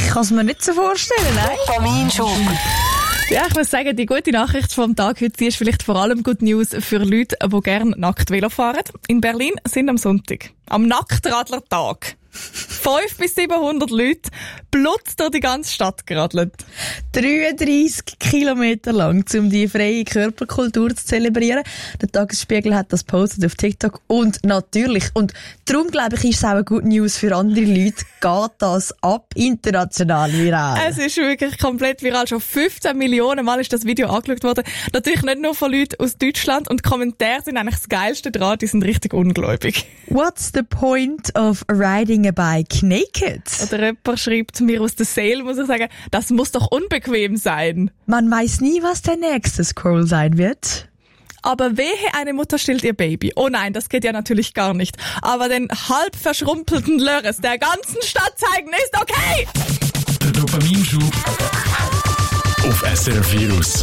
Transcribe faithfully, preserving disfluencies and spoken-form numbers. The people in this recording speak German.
kann es mir nicht so vorstellen, nein. Dopaminschub. Ja, ich muss sagen, die gute Nachricht vom Tag heute, die ist vielleicht vor allem Good News für Leute, die gerne nackt Velo fahren. In Berlin sind am Sonntag, am Nacktradlertag, fünfhundert bis siebenhundert Leute Blut durch die ganze Stadt geradelt. dreiunddreissig Kilometer lang, um die freie Körperkultur zu zelebrieren. Der Tagesspiegel hat das postet auf TikTok und natürlich, und darum glaube ich, ist es auch eine gute News für andere Leute, geht das ab, international viral. Es ist wirklich komplett viral. Schon fünfzehn Millionen Mal ist das Video angeschaut worden. Natürlich nicht nur von Leuten aus Deutschland, und die Kommentare sind eigentlich das Geilste dran, die sind richtig ungläubig. What's the point of riding a bike naked? Oder jemand schreibt mir aus der Seele, muss ich sagen, das muss doch unbequem sein. Man weiß nie, was der nächste Scroll sein wird. Aber wehe, eine Mutter stillt ihr Baby. Oh nein, das geht ja natürlich gar nicht. Aber den halb verschrumpelten Lörres der ganzen Stadt zeigen ist okay! Der Dopaminschub auf S R F Virus.